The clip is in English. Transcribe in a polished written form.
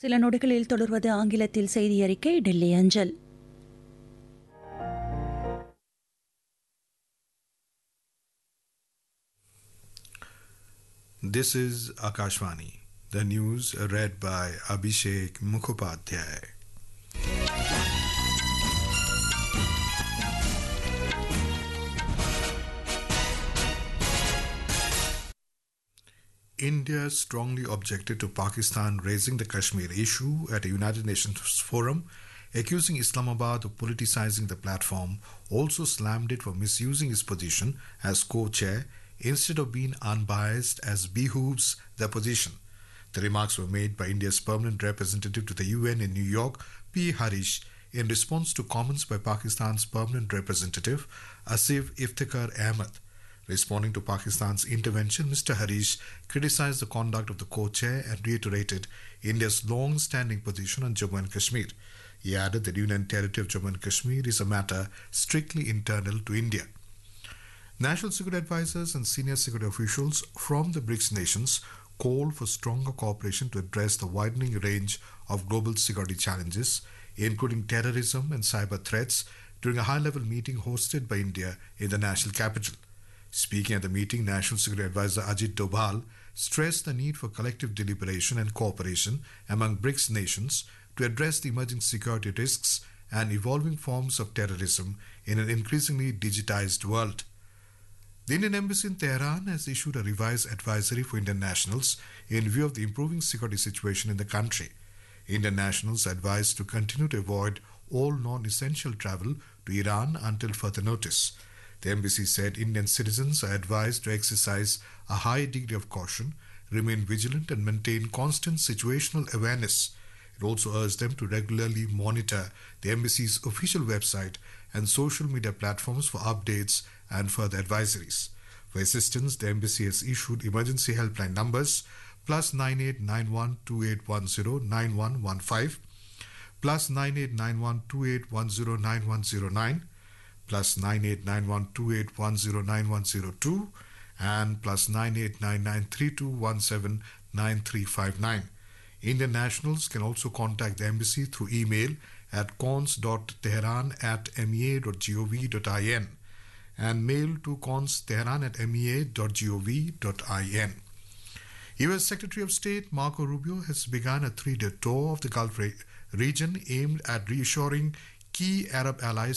சில நொடிகளில் தொடர்வது ஆங்கிலத்தில் செய்தி அறிக்கை டெல்லி அஞ்சல். This is Akashvani. The news read by Abhishek Mukhopadhyay. India strongly objected to Pakistan raising the Kashmir issue at a United Nations forum, accusing Islamabad of politicizing the platform, also slammed it for misusing its position as co-chair instead of being unbiased as behooves the position. The remarks were made by India's permanent representative to the UN in New York, P. Harish, in response to comments by Pakistan's permanent representative, Asif Iftikhar Ahmed. Responding to Pakistan's intervention, Mr. Harish criticized the conduct of the co-chair and reiterated India's long-standing position on Jammu and Kashmir. He added that the Union territory of Jammu and Kashmir is a matter strictly internal to India. National security advisors and senior security officials from the BRICS nations called for stronger cooperation to address the widening range of global security challenges, including terrorism and cyber threats, during a high-level meeting hosted by India in the national capital. Speaking at the meeting, National Security Advisor Ajit Doval stressed the need for collective deliberation and cooperation among BRICS nations to address the emerging security risks and evolving forms of terrorism in an increasingly digitized world. The Indian Embassy in Tehran has issued a revised advisory for Indian nationals in view of the improving security situation in the country. Indian nationals are advised to continue to avoid all non-essential travel to Iran until further notice. The embassy said Indian citizens are advised to exercise a high degree of caution, remain vigilant and maintain constant situational awareness. It also urged them to regularly monitor the embassy's official website and social media platforms for updates and further advisories. For assistance, the embassy has issued emergency helpline numbers +989128109115, +989128109109, +989128109102, and +989932179359. Indian nationals can also contact the embassy through email at cons.tehran@mea.gov.in and mail to cons.tehran@mea.gov.in. U.S. Secretary of State Marco Rubio has begun a 3-day tour of the Gulf region aimed at reassuring key Arab allies